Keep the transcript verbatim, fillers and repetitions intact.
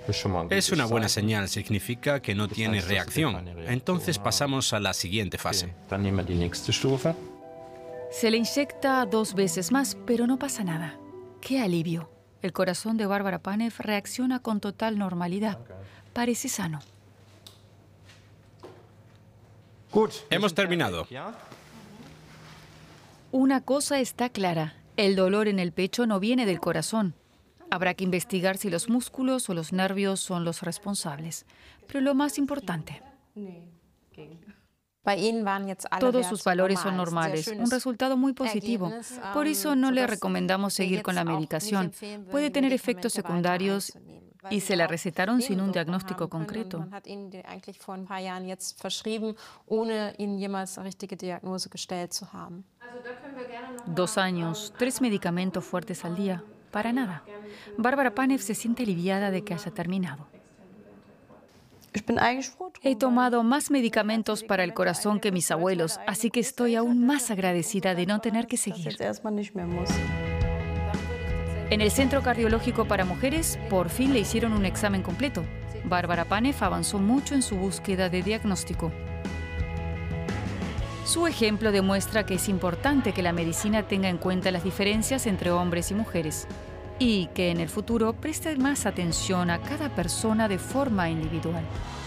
Es una buena señal, significa que no tiene reacción. Entonces pasamos a la siguiente fase. Se le inyecta dos veces más, pero no pasa nada. ¡Qué alivio! El corazón de Bárbara Panev reacciona con total normalidad. Parece sano. Hemos terminado. Una cosa está clara. El dolor en el pecho no viene del corazón. Habrá que investigar si los músculos o los nervios son los responsables. Pero lo más importante, todos sus valores son normales, un resultado muy positivo. Por eso no le recomendamos seguir con la medicación. Puede tener efectos secundarios y se la recetaron sin un diagnóstico concreto. Dos años, tres medicamentos fuertes al día. Para nada. Bárbara Panev se siente aliviada de que haya terminado. He tomado más medicamentos para el corazón que mis abuelos, así que estoy aún más agradecida de no tener que seguir. En el Centro Cardiológico para Mujeres, por fin le hicieron un examen completo. Bárbara Panev avanzó mucho en su búsqueda de diagnóstico. Su ejemplo demuestra que es importante que la medicina tenga en cuenta las diferencias entre hombres y mujeres y que en el futuro preste más atención a cada persona de forma individual.